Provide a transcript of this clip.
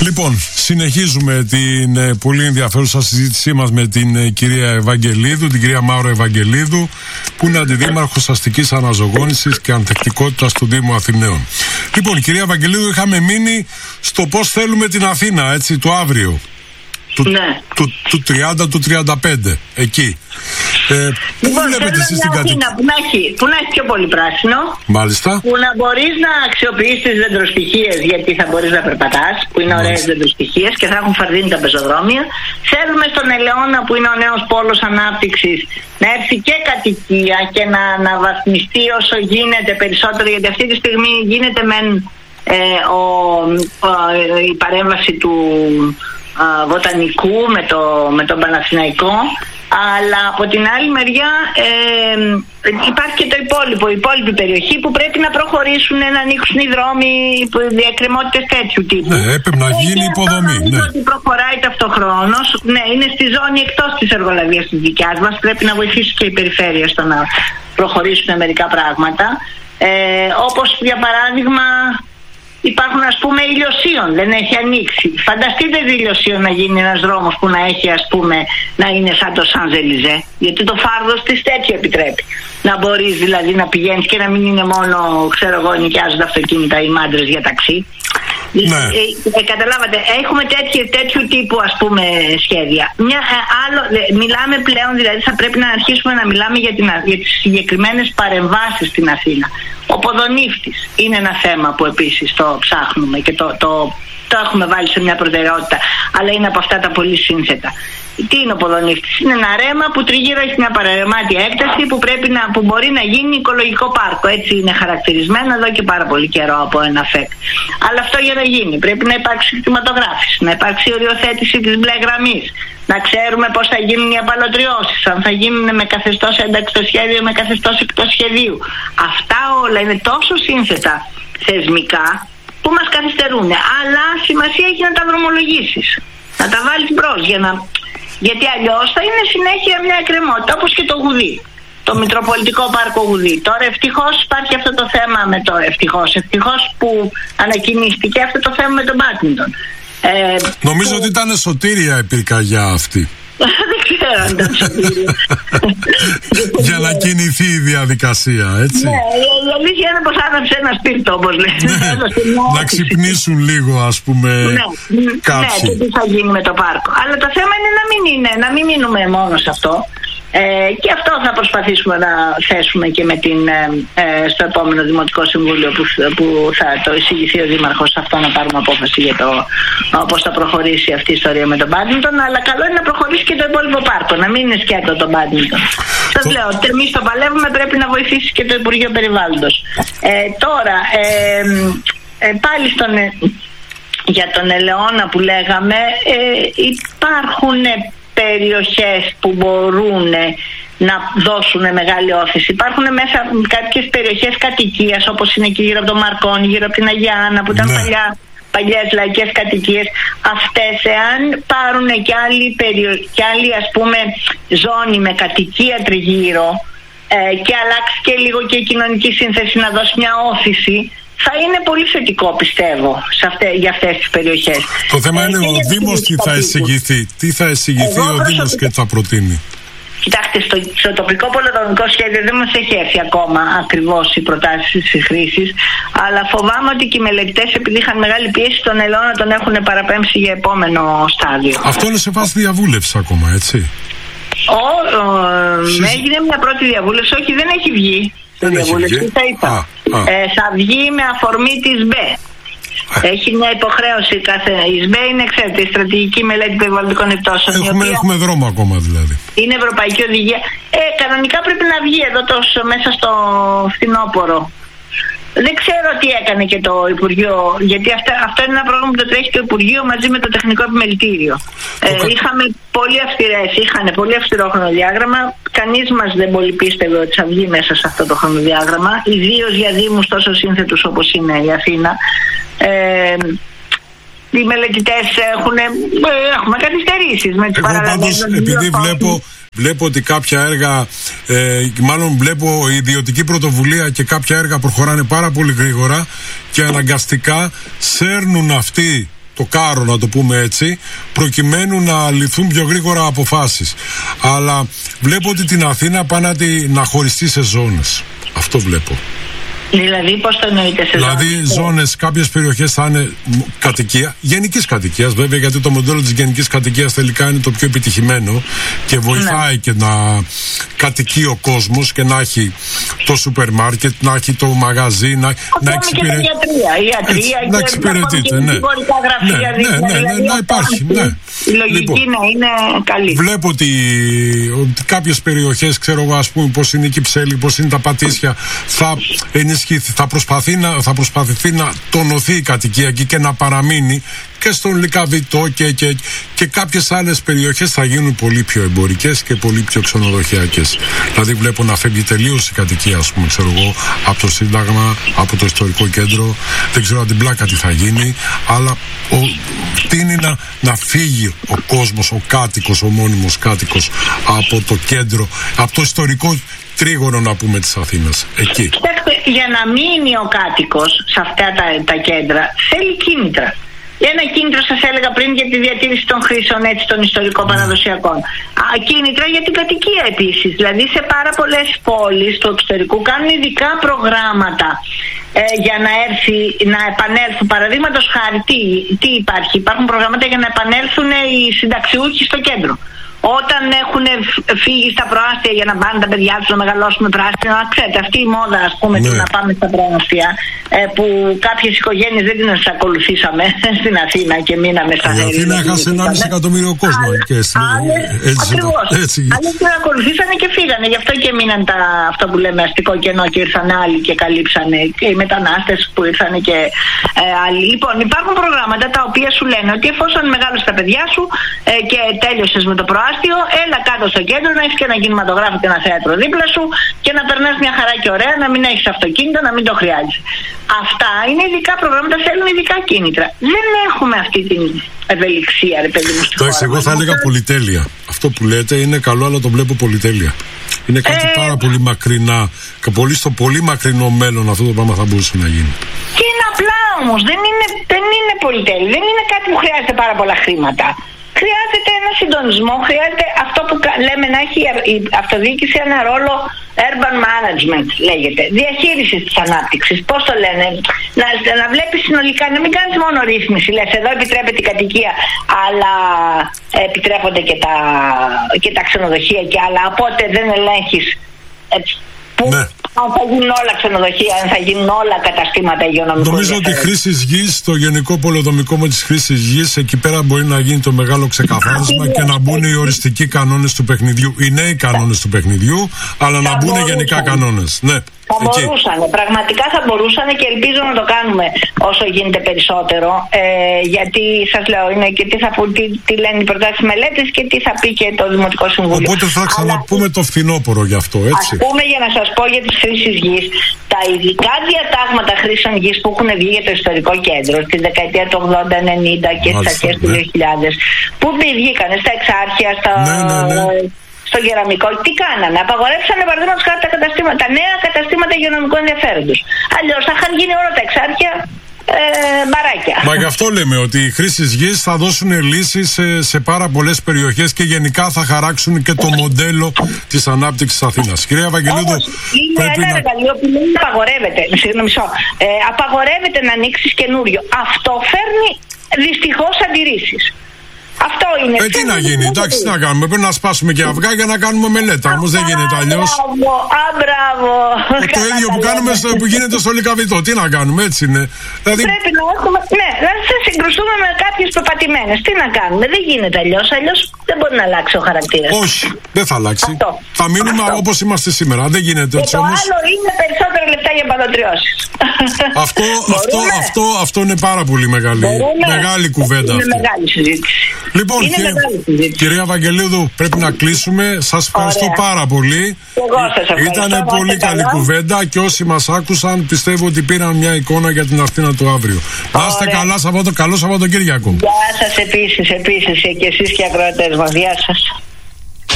Λοιπόν, συνεχίζουμε την πολύ ενδιαφέρουσα συζήτησή μας με την κυρία Ευαγγελίδου, την κυρία Μάουρα Ευαγγελίδου, που είναι αντιδήμαρχος αστικής αναζωογόνησης και ανθεκτικότητας του Δήμου Αθηναίων. Λοιπόν, κυρία Ευαγγελίδου, είχαμε μείνει στο πώς θέλουμε την Αθήνα, έτσι, το αύριο. Του 30, του 35, εκεί. Πού βλέπετε εσείς την κατοικία? Που να έχει πιο πολύ πράσινο. Μάλιστα. Που να μπορείς να αξιοποιήσεις τις δεντροστοιχίες, γιατί θα μπορείς να περπατάς, που είναι ωραίες δεντροστοιχίες και θα έχουν φαρδίνει τα πεζοδρόμια. Θέλουμε στον Ελαιώνα, που είναι ο νέος πόλος ανάπτυξης, να έρθει και κατοικία και να αναβαθμιστεί όσο γίνεται περισσότερο, γιατί αυτή τη στιγμή γίνεται η παρέμβαση του βοτανικού με τον Παναθηναϊκό, αλλά από την άλλη μεριά υπάρχει και η υπόλοιπη περιοχή που πρέπει να προχωρήσουν, να ανοίξουν οι δρόμοι, διακρεμότητες τέτοιου τύπου. Ναι, έπρεπε να γίνει υποδομή. Ναι, ότι προχωράει ταυτοχρόνως. Ναι, είναι στη ζώνη εκτός της εργολαβίας της δικιάς μας. Πρέπει να βοηθήσει και η περιφέρεια στο να προχωρήσουν μερικά πράγματα. Όπως για παράδειγμα, υπάρχουν, ας πούμε, ηλιοσίων, δεν έχει ανοίξει. Φανταστείτε ηλιοσίων να γίνει ένας δρόμος που να έχει, ας πούμε, να είναι σαν το Σανζελιζέ, γιατί το φάρδος της τέτοιο επιτρέπει. Να μπορείς δηλαδή να πηγαίνεις και να μην είναι μόνο, ξέρω εγώ, νοικιάζονται αυτοκίνητα οι μάντρες για ταξί. Ναι. Καταλάβατε, έχουμε τέτοιου τύπου, ας πούμε, σχέδια. Μιλάμε πλέον, δηλαδή θα πρέπει να αρχίσουμε να μιλάμε για τις συγκεκριμένες παρεμβάσεις στην Αθήνα. Ο ποδονύφτης είναι ένα θέμα που επίσης το ψάχνουμε και το έχουμε βάλει σε μια προτεραιότητα, αλλά είναι από αυτά τα πολύ σύνθετα. Τι είναι ο ποδονύφτης? Είναι ένα ρέμα που τριγύρω έχει μια παραρρεμάτια έκταση που μπορεί να γίνει οικολογικό πάρκο. Έτσι είναι χαρακτηρισμένο εδώ και πάρα πολύ καιρό από ένα ΦΕΚ. Αλλά αυτό για να γίνει πρέπει να υπάρξει κτηματογράφηση, να υπάρξει οριοθέτηση της μπλε γραμμής, να ξέρουμε πώς θα γίνουν οι απαλωτριώσεις, αν θα γίνουν με καθεστώς ένταξη στο σχέδιο, με καθεστώς εκτός σχεδίου. Αυτά όλα είναι τόσο σύνθετα θεσμικά που μας καθυστερούν. Αλλά σημασία έχει να τα δρομολογήσεις, να τα βάλεις μπρος, γιατί αλλιώς θα είναι συνέχεια μια εκκρεμότητα, όπως και το Γουδί, το Μητροπολιτικό Πάρκο Γουδί. Τώρα ευτυχώς υπάρχει αυτό το θέμα ευτυχώς που ανακοινίστηκε αυτό το θέμα με τον μπάντμιντον. Νομίζω ότι ήταν σωτήρια η πυρκαγιά αυτή. Δεν ξέρω αν ήταν σωτήρια. Για να κινηθεί η διαδικασία, έτσι. Ναι, η αλήθεια είναι πως άναψε ένα σπίρτο, όπως λέτε. Να ξυπνήσουν λίγο, ας πούμε, κάποιοι. Ναι, τι θα γίνει με το πάρκο. Αλλά το θέμα είναι να μην μείνουμε μόνο σε αυτό. Και αυτό θα προσπαθήσουμε να θέσουμε και στο επόμενο Δημοτικό Συμβούλιο που θα το εισηγηθεί ο Δήμαρχος, αυτό να πάρουμε απόφαση για το πώς θα προχωρήσει αυτή η ιστορία με τον μπάντμιντον. Αλλά καλό είναι να προχωρήσει και το υπόλοιπο πάρκο, να μην είναι σκέτο το μπάντμιντον. Σας λέω ότι εμείς το παλεύουμε, πρέπει να βοηθήσει και το Υπουργείο Περιβάλλοντος. Τώρα, πάλι για τον Ελαιώνα που λέγαμε, υπάρχουν περιοχές που μπορούν να δώσουν μεγάλη όθηση. Υπάρχουν μέσα κάποιες περιοχές κατοικίας, όπως είναι και γύρω από το Μαρκόνι, γύρω από την Αγία Άννα, που ήταν παλιές λαϊκές κατοικίες. Αυτές, εάν πάρουν και άλλη ας πούμε ζώνη με κατοικία τριγύρω και αλλάξει και λίγο και η κοινωνική σύνθεση, να δώσει μια όθηση, θα είναι πολύ θετικό, πιστεύω, για αυτές τις περιοχές. Το θέμα είναι ο Δήμος τι θα εισηγηθεί. Τι θα εισηγηθεί ο Δήμος και τι θα προτείνει. Κοιτάξτε, στο τοπικό πολεοδομικό σχέδιο δεν μας έχει έρθει ακόμα ακριβώς οι προτάσεις της χρήσης, αλλά φοβάμαι ότι και οι μελετητές, επειδή είχαν μεγάλη πίεση, τον Ελαιώνα τον έχουν παραπέμψει για επόμενο στάδιο. Αυτό είναι σε φάση διαβούλευση ακόμα, έτσι? Έγινε μια πρώτη διαβούλευση, όχι, δεν έχει βγει. Θα βγει με αφορμή της ΜΠΕ. Έχει μια υποχρέωση η ΣΜΠΕ, είναι, ξέρετε, η στρατηγική μελέτη περιβαλλοντικών επιπτώσεων. Έχουμε δρόμο ακόμα δηλαδή. Είναι ευρωπαϊκή οδηγία. Κανονικά πρέπει να βγει εδώ μέσα στο φθινόπωρο. Δεν ξέρω τι έκανε και το Υπουργείο, γιατί αυτό είναι ένα πρόγραμμα που το τρέχει το Υπουργείο μαζί με το Τεχνικό Επιμελητήριο. Είχαν πολύ αυστηρό χρονοδιάγραμμα. Κανείς μας δεν πολύ πίστευε ότι θα βγει μέσα σε αυτό το χρονοδιάγραμμα, ιδίως για δήμους τόσο σύνθετους όπως είναι η Αθήνα. Οι μελετητές έχουμε καθυστερήσεις με τις παραλλαγές. Επειδή βλέπω ότι κάποια έργα, μάλλον βλέπω ιδιωτική πρωτοβουλία και κάποια έργα προχωράνε πάρα πολύ γρήγορα και αναγκαστικά σέρνουν αυτοί το κάρο, να το πούμε έτσι, προκειμένου να ληφθούν πιο γρήγορα αποφάσεις. Αλλά βλέπω ότι την Αθήνα πάνε να χωριστεί σε ζώνες. Αυτό βλέπω. Δηλαδή, πώς το εννοείτε σε ζώνες? Δηλαδή, ζώνες, κάποιες περιοχές θα είναι κατοικία, γενικής κατοικίας βέβαια, γιατί το μοντέλο της γενικής κατοικίας τελικά είναι το πιο επιτυχημένο και βοηθάει και να κατοικεί ο κόσμος και να έχει το σούπερ μάρκετ, να έχει το μαγαζί, να εξυπηρετεί. Να εξυπηρετείται, ναι. Να υπάρχει, ναι. Η λογική να είναι καλή. Βλέπω ότι κάποιες περιοχές, ξέρω εγώ, ας πούμε, πώς είναι η Κυψέλη, πώς είναι τα Πατήσια, θα προσπαθηθεί να τονωθεί η κατοικία εκεί και να παραμείνει, και στον Λυκαβητό και κάποιες άλλες περιοχές θα γίνουν πολύ πιο εμπορικές και πολύ πιο ξενοδοχειακές. Δηλαδή βλέπω να φεύγει τελείως η κατοικία, ας πούμε, ξέρω εγώ, από το Σύνταγμα, από το ιστορικό κέντρο. Δεν ξέρω αν την πλάκα τι θα γίνει, αλλά τείνει να φύγει ο κόσμος, ο κάτοικος, ο μόνιμος κάτοικος από το κέντρο, από το ιστορικό τρίγωνο, να πούμε, της Αθήνας. Εκεί. Κοιτάξτε, για να μείνει ο κάτοικος σε αυτά τα κέντρα θέλει κίνητρα. Ένα κίνητρο, σας έλεγα πριν, για τη διατήρηση των χρήσεων, έτσι, των ιστορικών παραδοσιακών. Κίνητρα για την κατοικία επίσης. Δηλαδή σε πάρα πολλές πόλεις του εξωτερικού κάνουν ειδικά προγράμματα για να επανέλθουν. Παραδείγματος χάρη, τι υπάρχει? Υπάρχουν προγράμματα για να επανέλθουν οι συνταξιούχοι στο κέντρο. Όταν έχουν φύγει στα προάστια για να πάνε τα παιδιά τους να μεγαλώσουν πράσινα, ξέρετε, αυτή η μόδα, ας πούμε, του να πάμε στα προάστια, που κάποιες οικογένειες δεν την ακολουθήσαμε στην Αθήνα και μείναμε στα Αθήνα. Η Αθήνα έχασε 1,5 εκατομμύριο κόσμο. Ακριβώς. Άλλοι την ακολουθήσανε και φύγανε. Γι' αυτό και μείναν αυτό που λέμε αστικό κενό, και ήρθαν άλλοι και καλύψανε, και οι μετανάστες που ήρθαν και άλλοι. Λοιπόν, υπάρχουν προγράμματα τα οποία σου λένε ότι εφόσον μεγάλωσες τα παιδιά σου και τέλειωσες με το προάστιο, έλα κάτω στο κέντρο, να έχεις και ένα κινηματογράφο και ένα θέατρο δίπλα σου και να περνάς μια χαρά και ωραία, να μην έχεις αυτοκίνητο, να μην το χρειάζεσαι. Αυτά είναι ειδικά προγράμματα, θέλουν ειδικά κίνητρα. Δεν έχουμε αυτή την ευελιξία, ρε παιδί μου. Εντάξει, εγώ θα έλεγα πολυτέλεια. Αυτό που λέτε είναι καλό, αλλά το βλέπω πολυτέλεια. Είναι κάτι πάρα πολύ μακρινά και στο πολύ μακρινό μέλλον αυτό το πράγμα θα μπορούσε να γίνει. Και είναι απλά όμως, δεν είναι πολυτέλεια, δεν είναι κάτι που χρειάζεται πάρα πολλά χρήματα. Χρειάζεται ένα συντονισμό, χρειάζεται αυτό που λέμε να έχει η αυτοδιοίκηση ένα ρόλο urban management, λέγεται, διαχείριση της ανάπτυξης. Πώς το λένε, να βλέπεις συνολικά, να μην κάνεις μόνο ρύθμιση. Λες, εδώ επιτρέπεται η κατοικία, αλλά επιτρέπονται και τα ξενοδοχεία και άλλα, οπότε δεν ελέγχεις αν θα γίνουν όλα ξενοδοχεία, αν θα γίνουν όλα καταστήματα υγειονομικού. Νομίζω ότι η χρήση γης, το γενικό πολεοδομικό της χρήσης γης, εκεί πέρα μπορεί να γίνει το μεγάλο ξεκαθάρισμα και να μπουν οι οριστικοί κανόνες του παιχνιδιού, οι νέοι κανόνες του παιχνιδιού, αλλά να μπουν γενικά κανόνες. Ναι. Θα μπορούσαν, πραγματικά θα μπορούσαν, και ελπίζω να το κάνουμε όσο γίνεται περισσότερο, γιατί σας λέω, είναι και τι λένε οι προτάσεις μελέτες και τι θα πει και το Δημοτικό Συμβούλιο. Οπότε θα ξαναπούμε το φθινόπωρο γι' αυτό, έτσι. Ας πούμε, για να σας πω για τις χρήσεις γης, τα ειδικά διατάγματα χρήσεων γης που έχουν βγει για το ιστορικό κέντρο στη δεκαετία του 80-90 και στις αρχές του 2000, που βγήκανε στα εξάρχεια, στο κεραμικό, τι κάνανε? Απαγορεύσανε, παραδείγματος χάρη, τα νέα καταστήματα υγειονομικού ενδιαφέροντος. Αλλιώς θα είχαν γίνει όλα τα εξάρχεια μπαράκια. Μα γι' αυτό λέμε ότι οι χρήσεις γης θα δώσουν λύσεις σε πάρα πολλές περιοχές και γενικά θα χαράξουν και το μοντέλο της ανάπτυξης της Αθήνας. Κυρία Βαγγελίδου, είναι ένα εργαλείο που δεν απαγορεύεται. Απαγορεύεται να ανοίξεις καινούριο. Αυτό φέρνει δυστυχώς αντιρρήσεις. Αυτό είναι. Τι να γίνει, εντάξει, τι να κάνουμε? Πρέπει να σπάσουμε και αυγά για να κάνουμε μελέτα. Όμως δεν γίνεται αλλιώς. Μπράβο. Το ίδιο που κάνουμε που γίνεται στο Λυκαβητό. Τι να κάνουμε, έτσι είναι. Δηλαδή... Πρέπει να έχουμε. Ναι, να σε συγκρουστούμε με κάποιες πεπατημένες. Τι να κάνουμε, δεν γίνεται αλλιώς. Αλλιώς δεν μπορεί να αλλάξει ο χαρακτήρας. Όχι, δεν θα αλλάξει. Θα μείνουμε όπως είμαστε σήμερα. Δεν γίνεται έτσι όμως. Το άλλο είναι περισσότερα λεπτά για παλωτριώσεις. Αυτό είναι πάρα πολύ μεγάλη κουβέντα. Είναι μεγάλη συζήτηση. Λοιπόν, κυρία Βαγγελίδου, πρέπει να κλείσουμε. Σας ευχαριστώ πάρα πολύ. Ήταν πολύ καλή κουβέντα και όσοι μας άκουσαν πιστεύω ότι πήραν μια εικόνα για την Αθήνα του αύριο. Να είστε καλά, καλό Σαββατοκύριακο. Γεια σας επίσης και εσείς και οι ακροατές μας. Γεια σας.